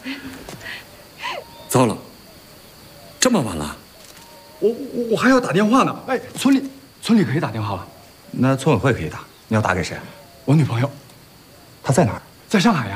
糟了，这么晚了， 我还要打电话呢。哎，村里可以打电话吧？ 那村委会可以打，你要打给谁？ 我女朋友， 她在哪儿？ 在上海呀。